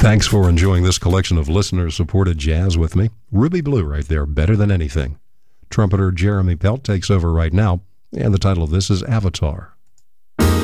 Thanks for enjoying this collection of listener-supported jazz with me. Ruby Blue right there, Better Than Anything. Trumpeter Jeremy Pelt takes over right now, and the title of this is Avatar.